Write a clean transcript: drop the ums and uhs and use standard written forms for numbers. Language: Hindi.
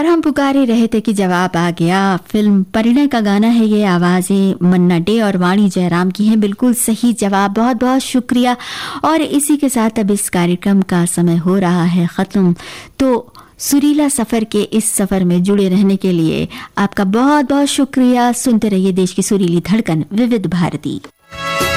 और हम पुकारे रहे थे कि जवाब आ गया। फिल्म परिणय का गाना है ये, आवाज़ें मन्ना डे और वाणी जयराम की हैं। बिल्कुल सही जवाब, बहुत बहुत शुक्रिया। और इसी के साथ अब इस कार्यक्रम का समय हो रहा है ख़त्म। तो सुरीला सफ़र के इस सफ़र में जुड़े रहने के लिए आपका बहुत बहुत शुक्रिया। सुनते रहिए देश की सुरीली धड़कन विविध भारती।